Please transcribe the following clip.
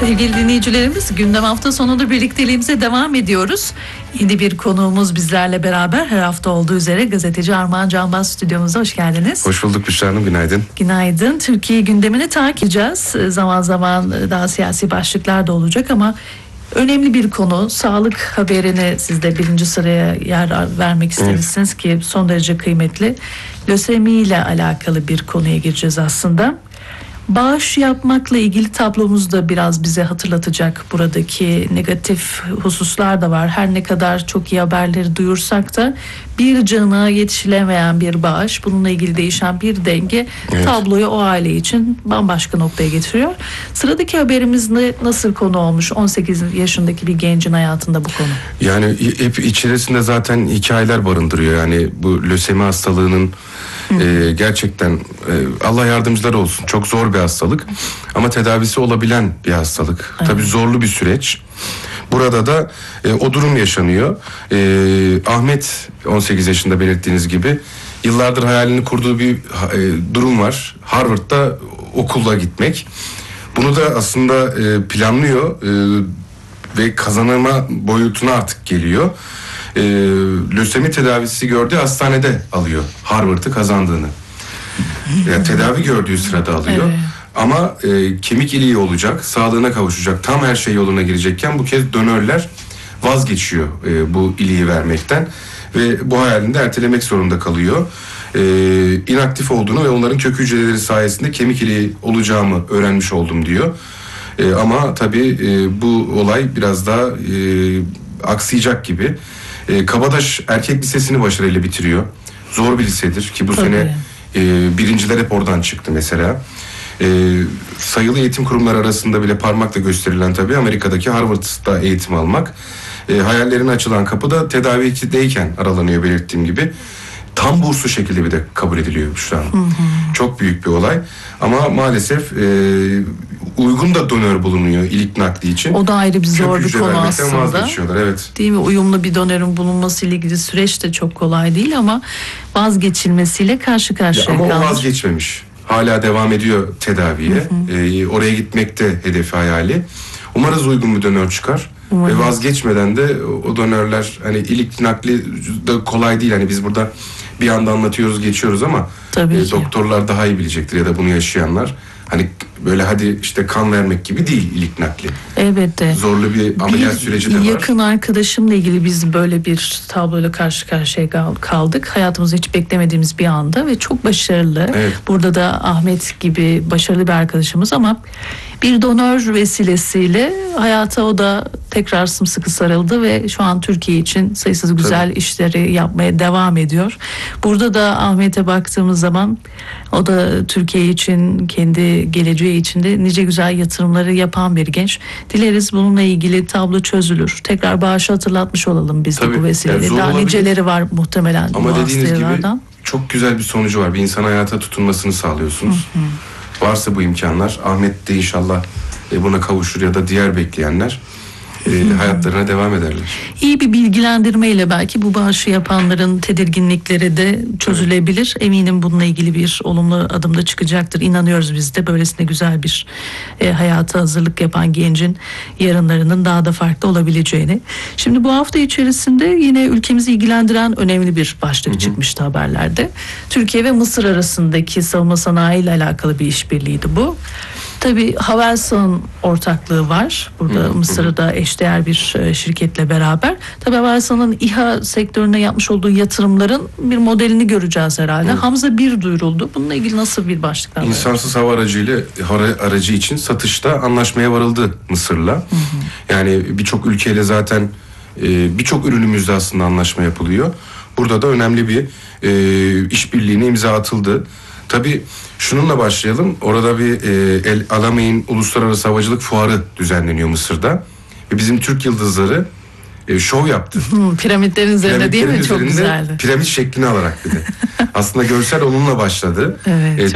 Sevgili dinleyicilerimiz, gündem hafta sonunda birlikteliğimize devam ediyoruz. Yeni bir konuğumuz bizlerle beraber, her hafta olduğu üzere gazeteci Armağan Canbaz stüdyomuza hoş geldiniz. Hoş bulduk Büşra Hanım, günaydın. Günaydın. Türkiye gündemini takip edeceğiz. Zaman zaman daha siyasi başlıklar da olacak ama önemli bir konu. Sağlık haberini siz de birinci sıraya yer vermek istemişsiniz ki son derece kıymetli. Lösemi ile alakalı bir konuya gireceğiz aslında. Bağış yapmakla ilgili tablomuzu da biraz bize hatırlatacak. Buradaki negatif hususlar da var. Her ne kadar çok iyi haberleri duyursak da bir cana yetişilemeyen bir bağış, bununla ilgili değişen bir denge tabloyu o aile için bambaşka noktaya getiriyor. Sıradaki haberimiz nasıl konu olmuş? 18 yaşındaki bir gencin hayatında bu konu. Yani hep içerisinde zaten hikayeler barındırıyor. Yani bu lösemi hastalığının gerçekten Allah yardımcıları olsun. Çok zor bir hastalık ama tedavisi olabilen bir hastalık. Evet. Tabii zorlu bir süreç. Burada da o durum yaşanıyor. Ahmet 18 yaşında belirttiğiniz gibi yıllardır hayalini kurduğu bir durum var. Harvard'da okula gitmek. Bunu da aslında planlıyor ve kazanma boyutuna artık geliyor. Lösemi tedavisi gördüğü hastanede alıyor Harvard'ı kazandığını. Yani tedavi gördüğü sırada alıyor. Evet. Ama kemik iliği olacak, sağlığına kavuşacak, tam her şey yoluna girecekken bu kez donörler vazgeçiyor bu iliği vermekten ve bu hayalini de ertelemek zorunda kalıyor. İnaktif olduğunu ve onların kök hücreleri sayesinde kemik iliği olacağımı öğrenmiş oldum diyor. Ama tabii bu olay biraz daha aksayacak gibi. Kabadaş Erkek Lisesi'ni başarıyla bitiriyor. Zor bir lisedir ki bu sene birinciler hep oradan çıktı mesela. Sayılı eğitim kurumları arasında bile parmakla gösterilen tabii Amerika'daki Harvard'da eğitim almak. Hayallerine açılan kapı da tedavideyken aralanıyor belirttiğim gibi. Tam burslu şekilde bir de kabul ediliyor şu an. Çok büyük bir olay. Ama maalesef uygun da donör bulunuyor ilik nakli için. O da ayrı bir zor bir konu aslında. Evet. Değil mi? Uyumlu bir donörün bulunması ile ilgili süreç de çok kolay değil ama vazgeçilmesiyle karşı karşıya kalmış. Ama o vazgeçmemiş. Hala devam ediyor tedaviye. Oraya gitmekte hedefi, hayali. Umarız uygun bir donör çıkar. Ve vazgeçmeden de o donörler, hani ilik nakli de kolay değil. Hani biz burada bir anda anlatıyoruz, geçiyoruz ama doktorlar daha iyi bilecektir ya da bunu yaşayanlar. Hani böyle hadi işte kan vermek gibi değil ilik nakli. Elbette. Zorlu bir ameliyat süreci de var. Yakın arkadaşımla ilgili biz böyle bir tabloyla karşı karşıya kaldık. Hayatımızda hiç beklemediğimiz bir anda ve çok başarılı. Evet. Burada da Ahmet gibi başarılı bir arkadaşımız ama bir donör vesilesiyle hayata o da tekrar sımsıkı sarıldı ve şu an Türkiye için sayısız güzel işleri yapmaya devam ediyor. Burada da Ahmet'e baktığımız zaman o da Türkiye için, kendi geleceği için de nice güzel yatırımları yapan bir genç. Dileriz bununla ilgili tablo çözülür. Tekrar bağışı hatırlatmış olalım biz de bu vesileyle. Yani daha niceleri var muhtemelen. Ama dediğiniz gibi çok güzel bir sonucu var. Bir insan hayata tutunmasını sağlıyorsunuz. Varsa bu imkanlar, Ahmet de inşallah buna kavuşur ya da diğer bekleyenler hayatlarına devam ederler. İyi bir bilgilendirmeyle belki bu bağışı yapanların tedirginlikleri de çözülebilir. Eminim bununla ilgili bir olumlu adım da çıkacaktır. İnanıyoruz biz de böylesine güzel bir hayata hazırlık yapan gencin yarınlarının daha da farklı olabileceğini. Şimdi bu hafta içerisinde yine ülkemizi ilgilendiren önemli bir başlık çıkmıştı haberlerde. Türkiye ve Mısır arasındaki savunma sanayi ile alakalı bir işbirliğiydi bu. Tabii Havelsan ortaklığı var. Burada Mısır'da eşdeğer bir şirketle beraber. Tabii Havelsan'ın İHA sektörüne yapmış olduğu yatırımların bir modelini göreceğiz herhalde. Hamza 1 duyuruldu. Bununla ilgili nasıl bir başlıklar var? İnsansız hava aracı için satışta anlaşmaya varıldı Mısır'la. Yani birçok ülkeyle zaten birçok ürünümüzde aslında anlaşma yapılıyor. Burada da önemli bir işbirliğine imza atıldı. Tabii şununla başlayalım. Orada bir El Alamein Uluslararası Havacılık Fuarı düzenleniyor Mısır'da. Ve bizim Türk yıldızları şov yaptı. Piramitlerin üzerinde değil mi? Çok güzeldi. Piramit şeklini alarak bir de. Aslında görsel onunla başladı. Evet.